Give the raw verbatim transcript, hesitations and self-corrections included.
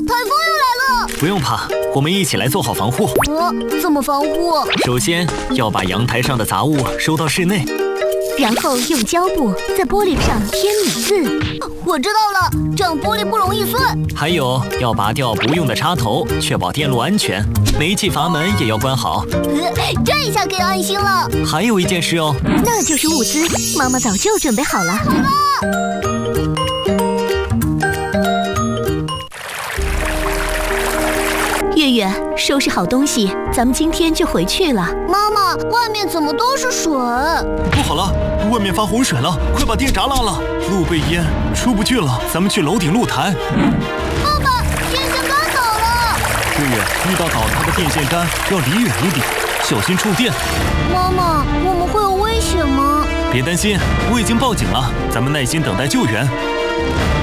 台风又来了！ 不用怕，我们一起来做好防护。 哦，怎么防护？ 首先要把阳台上的杂物收到室内， 然后用胶布在玻璃上贴米字。 我知道了，这样玻璃不容易碎。 还有要拔掉不用的插头，确保电路安全。煤气阀门也要关好。 呃，这一下可以安心了。 还有一件事哦， 那就是物资，妈妈早就准备好了。 好了。 月月，收拾好东西，咱们今天就回去了。 妈妈，外面怎么都是水？ 不好了，外面发洪水了，快把电闸拉了，路被淹，出不去了。咱们去楼顶露台。 爸爸，电线杆倒了。 月月，遇到倒塌的电线杆要离远一点，小心触电。 妈妈，我们会有危险吗？ 别担心，我已经报警了，咱们耐心等待救援。